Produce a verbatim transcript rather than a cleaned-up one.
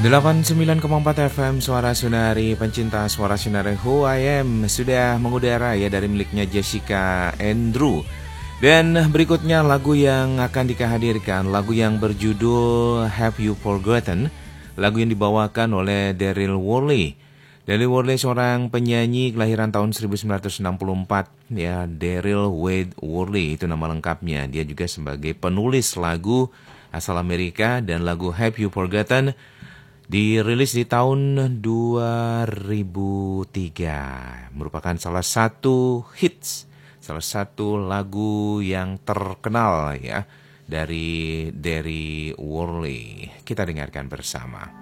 delapan puluh sembilan koma empat F M Suara Sunari, pencinta Suara Sunari Who I Am sudah mengudara ya dari miliknya Jessica Andrew. Dan berikutnya lagu yang akan dikahadirkan, lagu yang berjudul Have You Forgotten, lagu yang dibawakan oleh Daryl Worley. Daryl Worley seorang penyanyi kelahiran tahun seribu sembilan ratus enam puluh empat ya, Daryl Wade Worley itu nama lengkapnya. Dia juga sebagai penulis lagu asal Amerika, dan lagu Have You Forgotten dirilis di tahun dua ribu tiga, merupakan salah satu hits, salah satu lagu yang terkenal ya dari dari Worley. Kita dengarkan bersama.